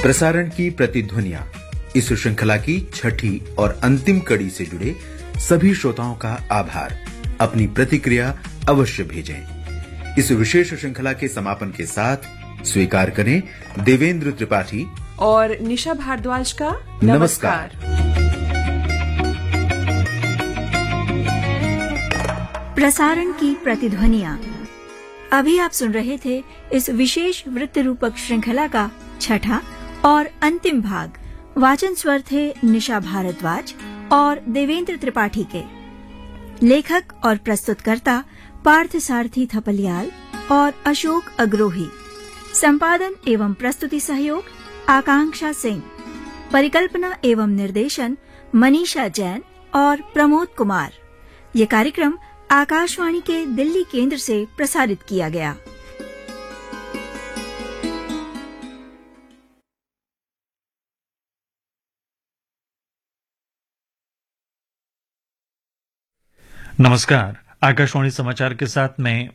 प्रसारण की प्रतिध्वनियां, इस श्रृंखला की छठी और अंतिम कड़ी से जुड़े सभी श्रोताओं का आभार। अपनी प्रतिक्रिया अवश्य भेजें। इस विशेष श्रृंखला के समापन के साथ स्वीकार करें देवेंद्र त्रिपाठी और निशा भारद्वाज का नमस्कार। प्रसारण की प्रतिध्वनियां। अभी आप सुन रहे थे इस विशेष वृत्त रूपक श्रृंखला का छठा और अंतिम भाग। वाचन स्वर थे निशा भारद्वाज और देवेंद्र त्रिपाठी के। लेखक और प्रस्तुतकर्ता पार्थ सारथी थपलियाल और अशोक अग्रोही। संपादन एवं प्रस्तुति सहयोग आकांक्षा सिंह। परिकल्पना एवं निर्देशन मनीषा जैन और प्रमोद कुमार। ये कार्यक्रम आकाशवाणी के दिल्ली केंद्र से प्रसारित किया गया। नमस्कार। आकाशवाणी समाचार के साथ मैं